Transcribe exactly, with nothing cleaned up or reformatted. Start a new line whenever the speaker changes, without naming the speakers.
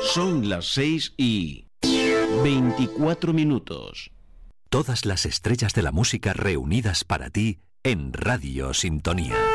Son las seis y veinticuatro minutos.
Todas las estrellas de la música reunidas para ti en Radio Sintonía.